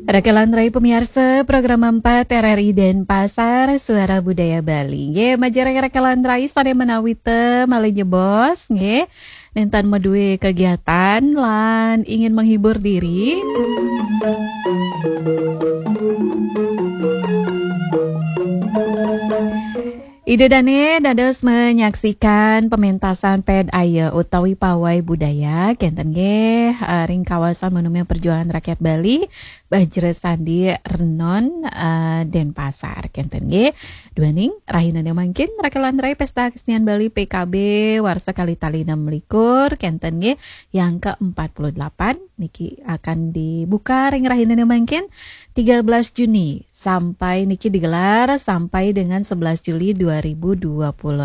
Rekalan Rai pemirsa program 4 RRI Denpasar Suara Budaya Bali. Nge majareng rekalan Rai sare menawite malih bos nge nentan medue kegiatan lan ingin menghibur diri. Ide dane dados menyaksikan pementasan ped aya utawi pawai budaya kenten nggih ring kawasan Monumen Perjuangan Rakyat Bali Bajre Sandi Renon Denpasar kenten nggih duaning rahinane mangkin rakalan rai pesta kesenian Bali PKB warsa kali tali 26 kenten nggih yang ke-48 niki akan dibuka ring rahinane mangkin 13 Juni sampai niki digelar sampai dengan 11 Juli 2026.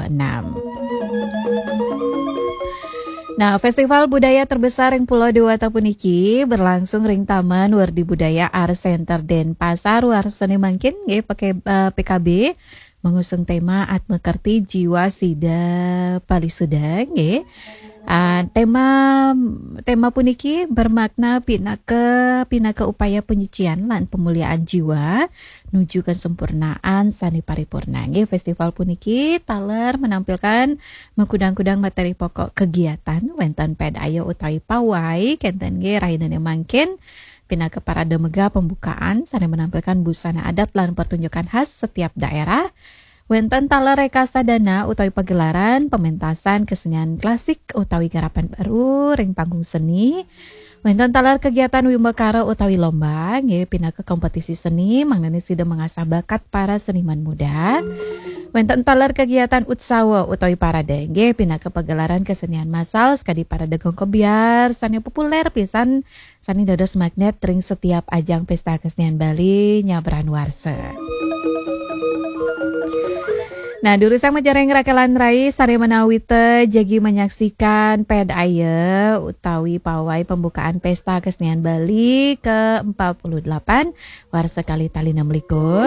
Nah, festival budaya terbesar yang Pulau Dewata puniki berlangsung ring Taman Wardi Budaya Art Center Denpasar warsane mangkin nggih pakai PKB mengusung tema Atmekerti Jiwa Sida Palisuda nggih. Tema puniki bermakna pinaka upaya penyucian lan pemuliaan jiwa nuju kesempurnaan sani paripurna. Nggih, festival puniki taler menampilkan mengkudang-kudang materi pokok kegiatan wonten ped ayo utawi pawai kenten nggih rahinane mangkin pinaka parade megah pembukaan sane menampilkan busana adat lan pertunjukan khas setiap daerah. Wenten taler rekasadana utawi pagelaran pementasan kesenian klasik utawi garapan baru ring panggung seni. Wenten taler kegiatan wimbakara utawi lomba nggih pinaka kompetisi seni mangnane sida mengasah bakat para seniman muda. Wenten taler kegiatan utsawa utawi parade nggih pinaka pagelaran kesenian massal skadi parade gongkobiar sani populer pisan sani dados magnet ring setiap ajang pesta kesenian Bali nyabran warsa. Nah, durusang majareng rakalan rai sare menawite jagi menyaksikan ped aya utawi pawai pembukaan pesta kesenian Bali ke-48 warsa kali tali 26.